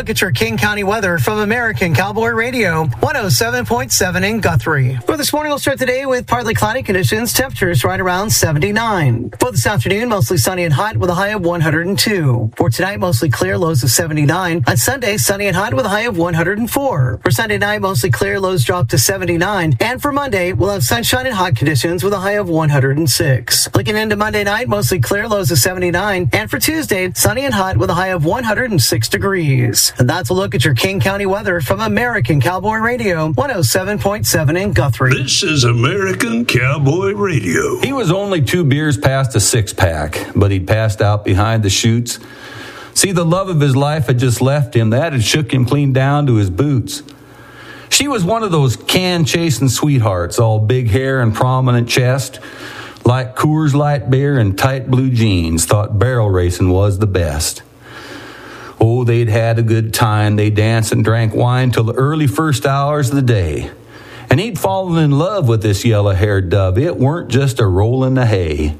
look at your King County weather from American Cowboy Radio, 107.7 in Guthrie. For this morning, we'll start today with partly cloudy conditions, temperatures right around 79. For this afternoon, mostly sunny and hot with a high of 102. For tonight, mostly clear, lows of 79. On Sunday, sunny and hot with a high of 104. For Sunday night, mostly clear, lows drop to 79. And for Monday, we'll have sunshine and hot conditions with a high of 106. Looking into Monday night, mostly clear, lows of 79. And for Tuesday, sunny and hot with a high of 106 degrees. And that's a look at your King County weather from American Cowboy Radio, 107.7 in Guthrie. This is American Cowboy Radio. He was only 2 beers past a six-pack, but he'd passed out behind the chutes. See, the love of his life had just left him. That had shook him clean down to his boots. She was one of those can-chasing sweethearts, all big hair and prominent chest, like Coors Light beer and tight blue jeans, thought barrel racing was the best. Oh, they'd had a good time. They danced and drank wine till the early first hours of the day. And he'd fallen in love with this yellow-haired dove. It weren't just a roll in the hay.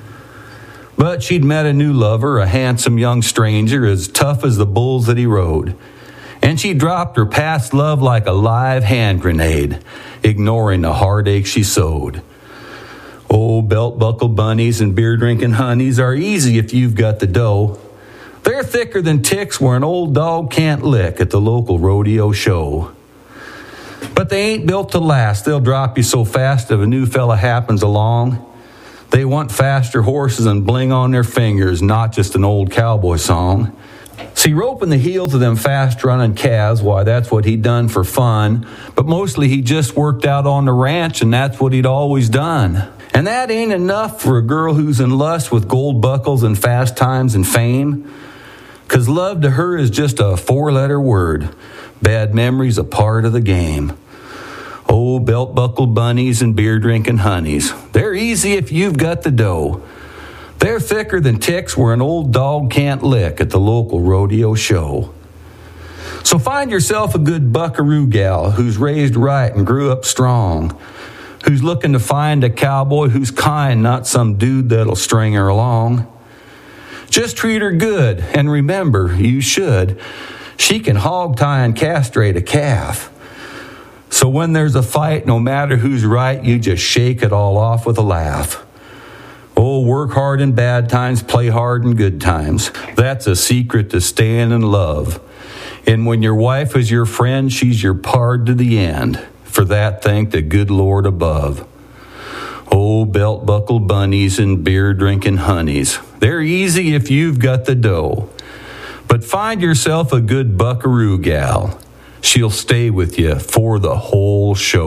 But she'd met a new lover, a handsome young stranger, as tough as the bulls that he rode. And she dropped her past love like a live hand grenade, ignoring the heartache she sowed. Oh, belt-buckle bunnies and beer-drinking honeys are easy if you've got the dough. They're thicker than ticks where an old dog can't lick at the local rodeo show. But they ain't built to last. They'll drop you so fast if a new fella happens along. They want faster horses and bling on their fingers, not just an old cowboy song. See, roping the heels of them fast-running calves, why, that's what he'd done for fun. But mostly he just worked out on the ranch, and that's what he'd always done. And that ain't enough for a girl who's in lust with gold buckles and fast times and fame. 'Cause love to her is just a 4-letter word. Bad memories a part of the game. Oh, belt-buckle bunnies and beer-drinking honeys. They're easy if you've got the dough. They're thicker than ticks where an old dog can't lick at the local rodeo show. So find yourself a good buckaroo gal who's raised right and grew up strong, who's looking to find a cowboy who's kind, not some dude that'll string her along. Just treat her good, and remember, you should. She can hog tie and castrate a calf. So when there's a fight, no matter who's right, you just shake it all off with a laugh. Oh, work hard in bad times, play hard in good times. That's a secret to staying in love. And when your wife is your friend, she's your pard to the end. For that, thank the good Lord above. Oh, belt-buckle bunnies and beer-drinking honeys. They're easy if you've got the dough. But find yourself a good buckaroo gal. She'll stay with you for the whole show.